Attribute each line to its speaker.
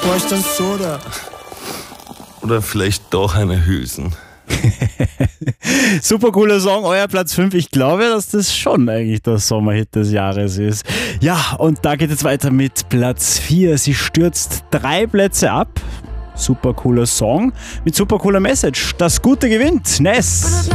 Speaker 1: bräuchte ein Soda.
Speaker 2: Oder vielleicht doch eine Hülsen.
Speaker 3: Super cooler Song, euer Platz 5. Ich glaube, dass das schon eigentlich der Sommerhit des Jahres ist. Ja, und da geht es weiter mit Platz 4. Sie stürzt 3 Plätze ab. Super cooler Song mit super cooler Message. Das Gute gewinnt. Ness.